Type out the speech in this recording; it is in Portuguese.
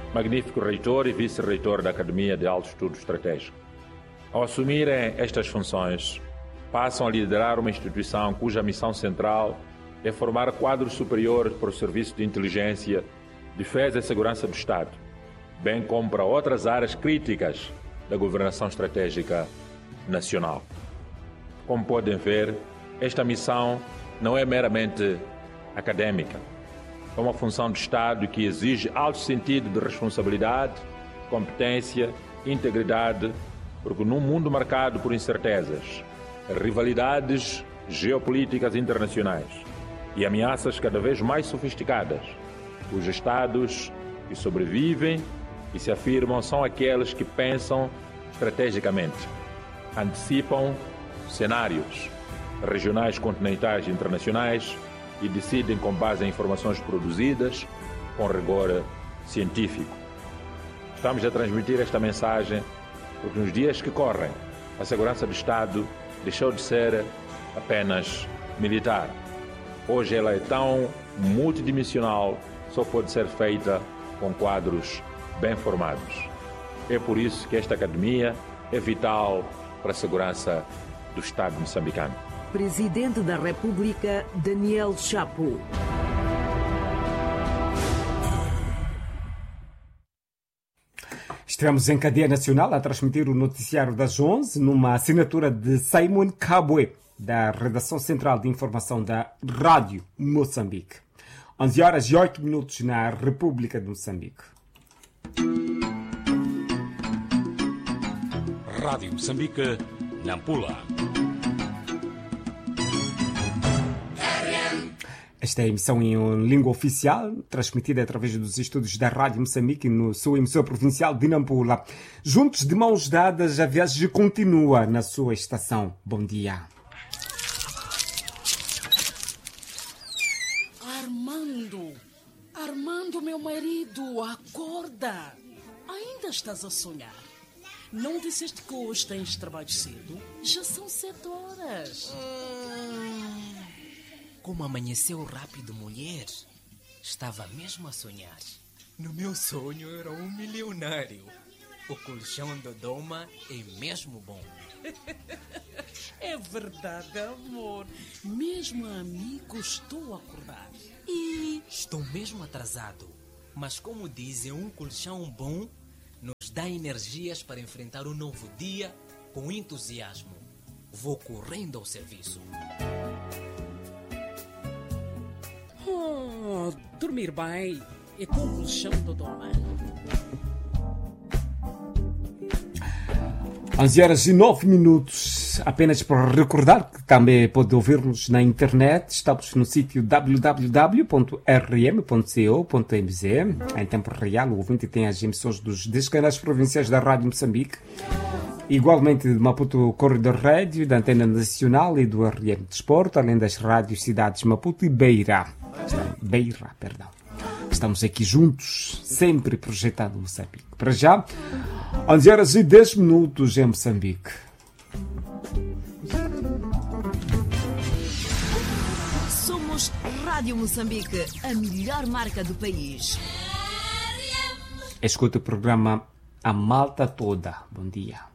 magnífico reitor e vice-reitor da Academia de Alto Estudo Estratégico. Ao assumirem estas funções, passam a liderar uma instituição cuja missão central é formar quadros superiores para o serviço de inteligência, defesa e segurança do Estado, bem como para outras áreas críticas da governação estratégica nacional. Como podem ver, esta missão não é meramente académica. É uma função do Estado que exige alto sentido de responsabilidade, competência, integridade, porque num mundo marcado por incertezas, rivalidades geopolíticas internacionais e ameaças cada vez mais sofisticadas, os Estados que sobrevivem e se afirmam são aqueles que pensam estrategicamente, antecipam cenários regionais, continentais e internacionais e decidem com base em informações produzidas com rigor científico. Estamos a transmitir esta mensagem porque nos dias que correm, a segurança do Estado deixou de ser apenas militar. Hoje ela é tão multidimensional, só pode ser feita com quadros bem formados. É por isso que esta academia é vital para a segurança do Estado moçambicano. Presidente da República, Daniel Chapo. Estamos em cadeia nacional a transmitir o noticiário das 11 numa assinatura de Simon Kabwe, da Redação Central de Informação da Rádio Moçambique. 11 horas e 8 minutos na República de Moçambique. Rádio Moçambique, Nampula. Esta é a emissão em língua oficial, transmitida através dos estúdios da Rádio Moçambique no sua emissora provincial de Nampula. Juntos, de mãos dadas, a viagem continua na sua estação. Bom dia. Armando, meu marido, acorda. Ainda estás a sonhar? Não disseste que hoje tens trabalho cedo? Já são 7 horas. Como amanheceu rápido, mulher. Estava mesmo a sonhar. No meu sonho era um milionário. O colchão do Doma é mesmo bom. É verdade, amor. Mesmo amigo, estou a acordar. E estou mesmo atrasado. Mas como dizem, um colchão bom nos dá energias para enfrentar o novo dia com entusiasmo. Vou correndo ao serviço. Dormir bem é com o colchão do Doma. 11 horas e 9 minutos. Apenas para recordar que também pode ouvir-nos na internet. Estamos no sítio www.rm.co.mz. Em tempo real, o ouvinte tem as emissões dos 10 canais provinciais da Rádio Moçambique. Igualmente de Maputo Corredor Rádio, da Antena Nacional e do RM Desporto, além das rádios cidades Maputo e Beira. Estamos aqui juntos, sempre projetado Moçambique. Para já, 11 horas e 10 minutos em Moçambique. Somos Rádio Moçambique, a melhor marca do país. Escuta o programa A Malta Toda. Bom dia.